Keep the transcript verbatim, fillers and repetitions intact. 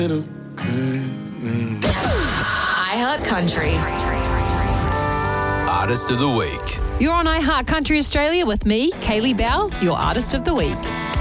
iHeart Country. Artist of the Week. You're on iHeart Country Australia with me, Kaylee Bell, your Artist of the Week.